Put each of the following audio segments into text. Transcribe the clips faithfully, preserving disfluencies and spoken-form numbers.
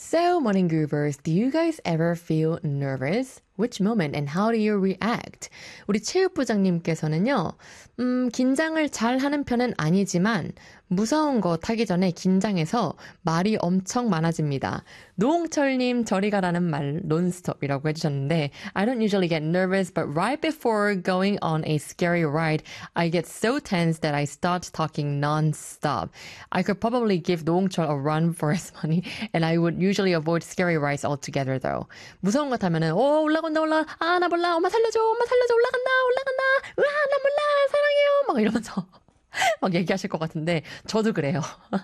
So, morning groovers, do you guys ever feel nervous? Which moment and how do you react? 우리 체육부장님께서는요, 음, 긴장을 잘 하는 편은 아니지만 무서운 거 타기 전에 긴장해서 말이 엄청 많아집니다. 노홍철님 저리 가라는 말 논스톱이라고 해주셨는데 I don't usually get nervous, but right before going on a scary ride, I get so tense that I start talking non-stop. I could probably give 노홍철 a run for his money, and I would usually avoid scary rides altogether though. 무서운 거 타면은 오 올라간다 올라 아 나 몰라 엄마 살려줘 엄마 살려줘 올라간다 올라간다 으아 나 몰라 사랑해요 막 이러면서 막 얘기하실 것 같은데 저도 그래요.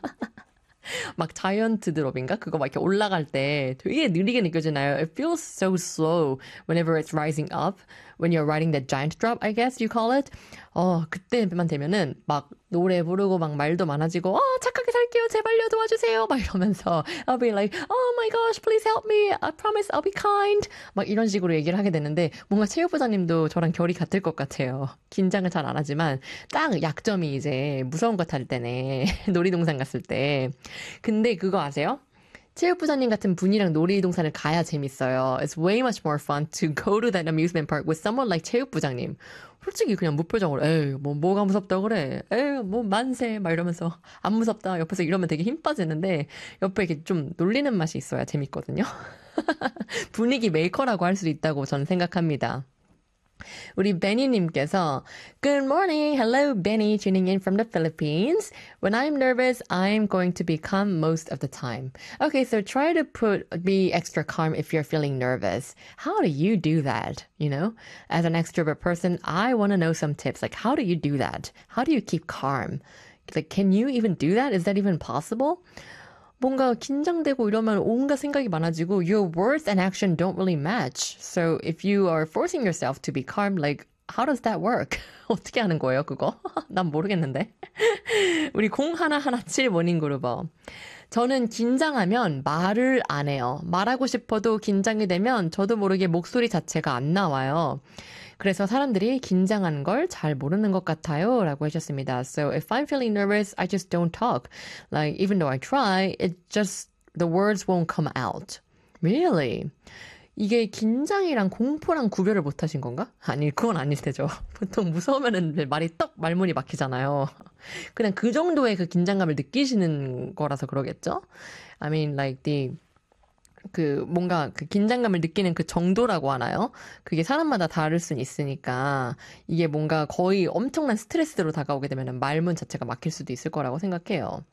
막 자이언트 드롭인가? 그거 막 이렇게 올라갈 때 되게 느리게 느껴지나요? It feels so slow whenever it's rising up. When you're riding the giant drop, I guess you call it. 어, 그때만 되면은 막 노래 부르고 막 말도 많아지고 어, 착하게 살게요. 제발요 도와주세요. 막 이러면서 I'll be like, oh my gosh, please help me. I promise I'll be kind. 막 이런 식으로 얘기를 하게 되는데 뭔가 체육부장님도 저랑 결이 같을 것 같아요. 긴장을 잘 안 하지만 딱 약점이 이제 무서운 거 탈 때네. 놀이동산 갔을 때. 근데 그거 아세요? 체육부장님 같은 분이랑 놀이동산을 가야 재밌어요. It's way much more fun to go to that amusement park with someone like 체육부장님. 솔직히 그냥 무표정으로 에이 뭐 뭐가 무섭다 그래. 에이 뭐 만세 막 이러면서 안 무섭다. 옆에서 이러면 되게 힘 빠지는데 옆에 이렇게 좀 놀리는 맛이 있어야 재밌거든요. 분위기 메이커라고 할 수도 있다고 저는 생각합니다. 우리 베니님께서 Good morning, hello Benny, tuning in from the Philippines. When I'm nervous, I'm going to be calm most of the time. Okay, so try to put be extra calm if you're feeling nervous. How do you do that? You know, as an extrovert person, I want to know some tips. Like, how do you do that? How do you keep calm? Like, can you even do that? Is that even possible? 뭔가 긴장되고 이러면 온갖 생각이 많아지고 your words and action don't really match. So if you are forcing yourself to be calm, like how does that work? 어떻게 하는 거예요, 그거? 난 모르겠는데. 우리 공일일칠 모닝그루버. 저는 긴장하면 말을 안 해요. 말하고 싶어도 긴장이 되면 저도 모르게 목소리 자체가 안 나와요. 그래서 사람들이 긴장한 걸 잘 모르는 것 같아요 라고 해주셨습니다. So if I'm feeling nervous, I just don't talk. Like even though I try, it just, the words won't come out. Really? 이게 긴장이랑 공포랑 구별을 못 하신 건가? 아니, 그건 아닐 테죠. 보통 무서우면은 말이 떡 말문이 막히잖아요. 그냥 그 정도의 그 긴장감을 느끼시는 거라서 그러겠죠? I mean, like the 그 뭔가 그 긴장감을 느끼는 그 정도라고 하나요? 그게 사람마다 다를 순 있으니까 이게 뭔가 거의 엄청난 스트레스로 다가오게 되면 말문 자체가 막힐 수도 있을 거라고 생각해요.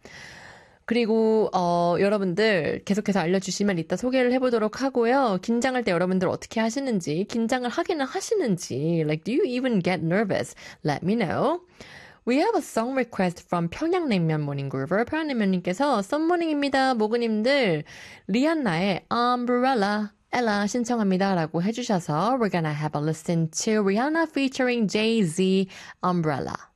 그리고 어, 여러분들 계속해서 알려주시면 이따 소개를 해보도록 하고요. 긴장할 때 여러분들 어떻게 하시는지, 긴장을 하기는 하시는지, like do you even get nervous? Let me know. We have a song request from 평양냉면 모닝그루버. 평양냉면님께서 썬모닝입니다. 모그님들 리안나의 Umbrella Ella 신청합니다 라고 해주셔서 We're gonna have a listen to Rihanna featuring Jay-Z Umbrella.